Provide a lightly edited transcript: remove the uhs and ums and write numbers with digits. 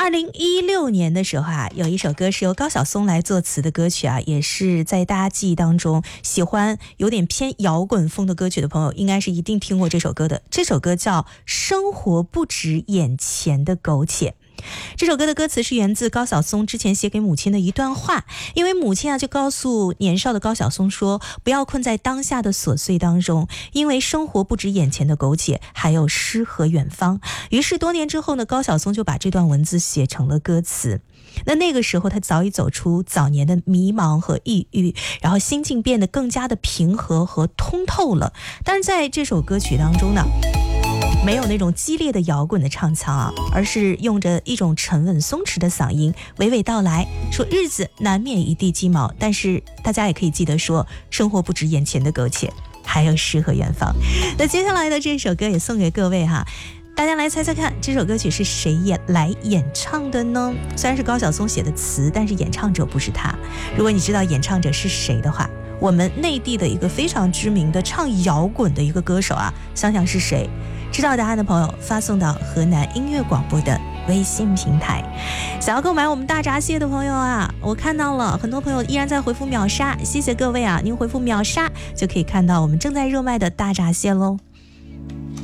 2016年的时候啊，有一首歌是由高晓松来作词的歌曲啊，也是在大家记忆当中喜欢有点偏摇滚风的歌曲的朋友，应该是一定听过这首歌的。这首歌叫《生活不止眼前的苟且》。这首歌的歌词是源自高晓松之前写给母亲的一段话，因为母亲啊就告诉年少的高晓松说，不要困在当下的琐碎当中，因为生活不止眼前的苟且，还有诗和远方。于是多年之后呢，高晓松就把这段文字写成了歌词。那个时候他早已走出早年的迷茫和抑郁，然后心境变得更加的平和和通透了。但是在这首歌曲当中呢，没有那种激烈的摇滚的唱腔啊，而是用着一种沉稳松弛的嗓音娓娓道来，说日子难免一地鸡毛，但是大家也可以记得说，生活不止眼前的苟且，还有诗和远方。那接下来的这首歌也送给各位哈，大家来猜猜看，这首歌曲是谁来演唱的呢？虽然是高晓松写的词，但是演唱者不是他。如果你知道演唱者是谁的话，我们内地的一个非常知名的唱摇滚的一个歌手啊，想想是谁？知道答案的朋友发送到河南音乐广播的微信平台。想要购买我们大闸蟹的朋友啊，我看到了很多朋友依然在回复秒杀，谢谢各位啊，您回复秒杀就可以看到我们正在热卖的大闸蟹喽。